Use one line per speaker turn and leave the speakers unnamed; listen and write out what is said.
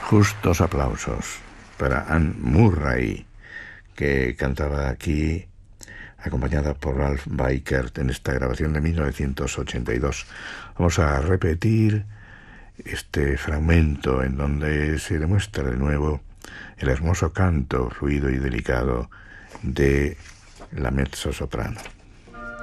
Justos aplausos para Anne Murray, que cantaba aquí acompañada por Ralph Bykert en esta grabación de 1982. Vamos a repetir este fragmento en donde se demuestra de nuevo el hermoso canto fluido y delicado de la mezzosoprano.